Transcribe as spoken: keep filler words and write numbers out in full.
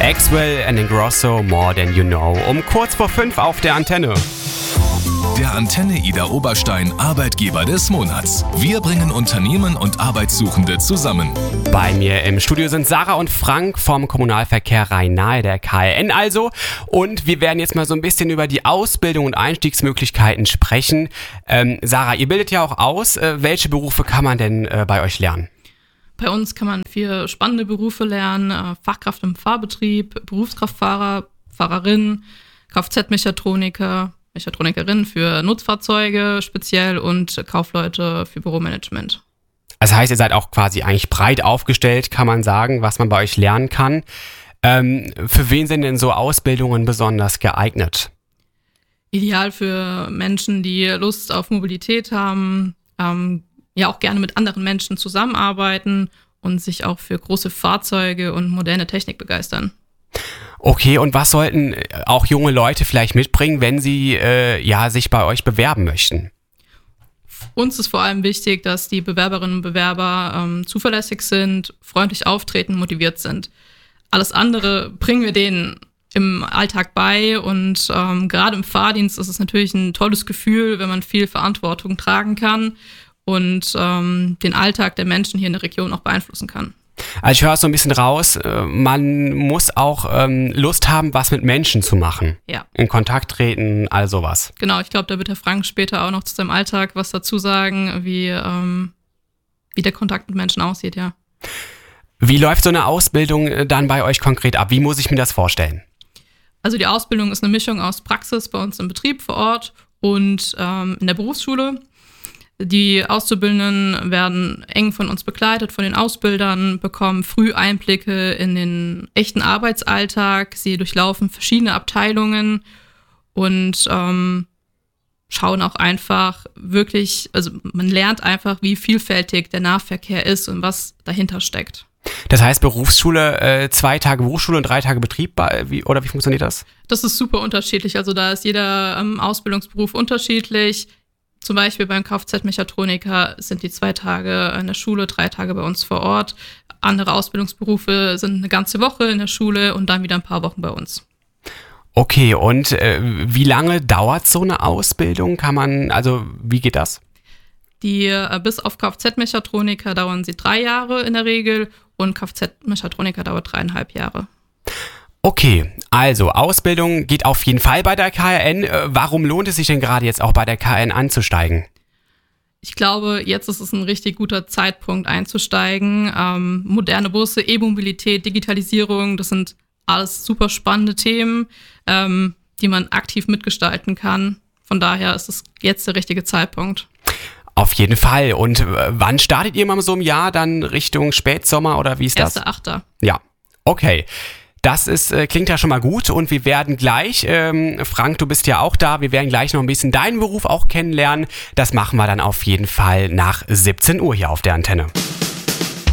Axwell and Ingrosso, More Than You Know, um kurz vor fünf auf der Antenne. Der Antenne Ida Oberstein Arbeitgeber des Monats. Wir bringen Unternehmen und Arbeitssuchende zusammen. Bei mir im Studio sind Sarah und Frank vom Kommunalverkehr Rhein-Nahe, der K R N also. Und wir werden jetzt mal so ein bisschen über die Ausbildung und Einstiegsmöglichkeiten sprechen. Ähm, Sarah, ihr bildet ja auch aus. Äh, welche Berufe kann man denn äh, bei euch lernen? Bei uns kann man vier spannende Berufe lernen. Äh, Fachkraft im Fahrbetrieb, Berufskraftfahrer, Fahrerin, Kfz-Mechatroniker, Mechatronikerin für Nutzfahrzeuge speziell und Kaufleute für Büromanagement. Das heißt, ihr seid auch quasi eigentlich breit aufgestellt, kann man sagen, was man bei euch lernen kann. Ähm, für wen sind denn so Ausbildungen besonders geeignet? Ideal für Menschen, die Lust auf Mobilität haben, ähm, ja auch gerne mit anderen Menschen zusammenarbeiten und sich auch für große Fahrzeuge und moderne Technik begeistern. Okay, und was sollten auch junge Leute vielleicht mitbringen, wenn sie äh, ja, sich bei euch bewerben möchten? Uns ist vor allem wichtig, dass die Bewerberinnen und Bewerber ähm, zuverlässig sind, freundlich auftreten, motiviert sind. Alles andere bringen wir denen im Alltag bei und ähm, gerade im Fahrdienst ist es natürlich ein tolles Gefühl, wenn man viel Verantwortung tragen kann und ähm, den Alltag der Menschen hier in der Region auch beeinflussen kann. Also ich höre so ein bisschen raus, man muss auch ähm, Lust haben, was mit Menschen zu machen. Ja. In Kontakt treten, all sowas. Genau, ich glaube, da wird Herr Frank später auch noch zu seinem Alltag was dazu sagen, wie, ähm, wie der Kontakt mit Menschen aussieht, ja. Wie läuft so eine Ausbildung dann bei euch konkret ab? Wie muss ich mir das vorstellen? Also die Ausbildung ist eine Mischung aus Praxis bei uns im Betrieb vor Ort und ähm, in der Berufsschule. Die Auszubildenden werden eng von uns begleitet, von den Ausbildern, bekommen früh Einblicke in den echten Arbeitsalltag. Sie durchlaufen verschiedene Abteilungen und ähm, schauen auch einfach wirklich, also man lernt einfach, wie vielfältig der Nahverkehr ist und was dahinter steckt. Das heißt Berufsschule, äh, zwei Tage Berufsschule und drei Tage Betrieb, wie, oder wie funktioniert das? Das ist super unterschiedlich, also da ist jeder ähm, Ausbildungsberuf unterschiedlich. Zum Beispiel beim Kfz-Mechatroniker sind die zwei Tage in der Schule, drei Tage bei uns vor Ort. Andere Ausbildungsberufe sind eine ganze Woche in der Schule und dann wieder ein paar Wochen bei uns. Okay, und äh, wie lange dauert so eine Ausbildung? Kann man, also wie geht das? Die äh, bis auf Kfz-Mechatroniker dauern sie drei Jahre in der Regel und Kfz-Mechatroniker dauert dreieinhalb Jahre. Okay, also Ausbildung geht auf jeden Fall bei der K R N. Warum lohnt es sich denn gerade jetzt auch bei der K R N anzusteigen? Ich glaube, jetzt ist es ein richtig guter Zeitpunkt einzusteigen. Ähm, moderne Busse, E-Mobilität, Digitalisierung, das sind alles super spannende Themen, ähm, die man aktiv mitgestalten kann. Von daher ist es jetzt der richtige Zeitpunkt. Auf jeden Fall. Und wann startet ihr mal so im Jahr? Dann Richtung Spätsommer oder wie ist das? erster achter Ja, okay. Das ist, äh, klingt ja schon mal gut und wir werden gleich, ähm, Frank, du bist ja auch da, wir werden gleich noch ein bisschen deinen Beruf auch kennenlernen. Das machen wir dann auf jeden Fall nach siebzehn Uhr hier auf der Antenne.